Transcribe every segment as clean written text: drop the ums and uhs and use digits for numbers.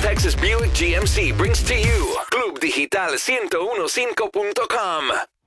Texas Buick GMC brings to you Club Digital 1015.com.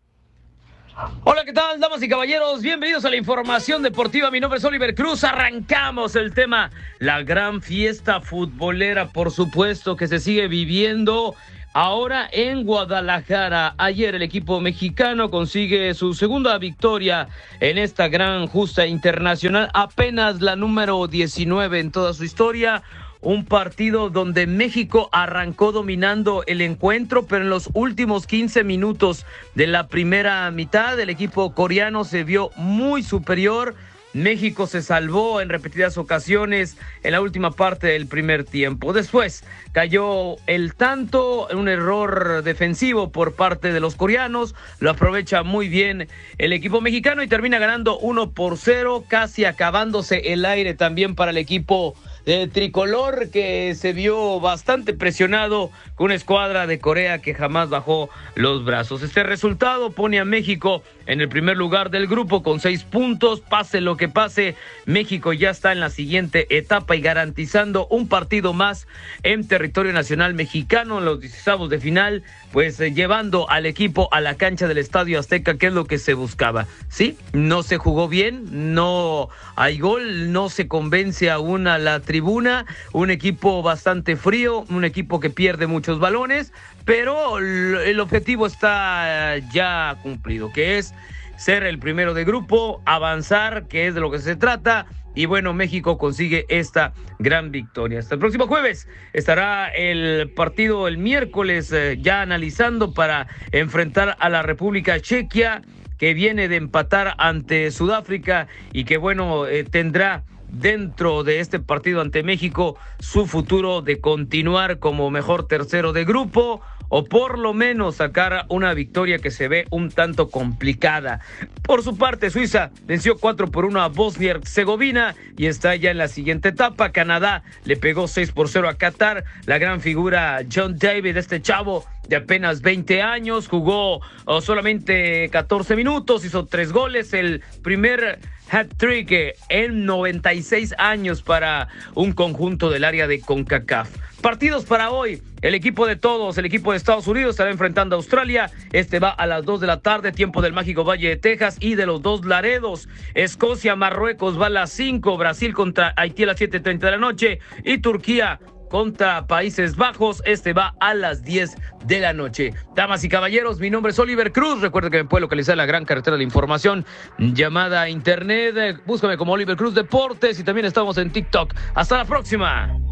Hola, ¿qué tal, damas y caballeros? Bienvenidos a la información deportiva. Mi nombre es Oliver Cruz. Arrancamos el tema, la gran fiesta futbolera, por supuesto, que se sigue viviendo ahora en Guadalajara. Ayer el equipo mexicano consigue su segunda victoria en esta gran justa internacional, apenas la número 19 en toda su historia. Un partido donde México arrancó dominando el encuentro, pero en los últimos 15 minutos de la primera mitad el equipo coreano se vio muy superior. México se salvó en repetidas ocasiones en la última parte del primer tiempo. Después cayó el tanto, un error defensivo por parte de los coreanos. Lo aprovecha muy bien el equipo mexicano y termina ganando 1-0, casi acabándose el aire también para el equipo tricolor, que se vio bastante presionado con una escuadra de Corea que jamás bajó los brazos. Este resultado pone a México en el primer lugar del grupo con 6 puntos. Pase lo que pase, México ya está en la siguiente etapa y garantizando un partido más en territorio nacional mexicano en los 16avos de final, pues llevando al equipo a la cancha del Estadio Azteca, que es lo que se buscaba. Sí, no se jugó bien, no hay gol, no se convence aún a la tribuna, un equipo bastante frío, un equipo que pierde muchos balones, pero el objetivo está ya cumplido, que es ser el primero de grupo, avanzar, que es de lo que se trata. Y bueno, México consigue esta gran victoria. Hasta el próximo jueves estará el partido el miércoles ya analizando para enfrentar a la República Chequia, que viene de empatar ante Sudáfrica y que bueno, tendrá dentro de este partido ante México su futuro de continuar como mejor tercero de grupo, o por lo menos sacar una victoria que se ve un tanto complicada. Por su parte, Suiza venció 4-1 a Bosnia-Herzegovina y está ya en la siguiente etapa. Canadá le pegó 6-0 a Qatar. La gran figura John David, este chavo de apenas 20 años, jugó solamente 14 minutos, hizo 3 goles, el primer hat-trick en 96 años para un conjunto del área de CONCACAF. Partidos para hoy. El equipo de todos, el equipo de Estados Unidos estará enfrentando a Australia. Este va a las 2 de la tarde, tiempo del mágico Valle de Texas y de los dos Laredos. Escocia, Marruecos va a las 5, Brasil contra Haití a las 7:30 de la noche y Turquía contra Países Bajos. Este va a las 10 de la noche. Damas y caballeros, mi nombre es Oliver Cruz. Recuerden que me puede localizar en la gran carretera de la información llamada Internet. Búscame como Oliver Cruz Deportes y también estamos en TikTok. Hasta la próxima.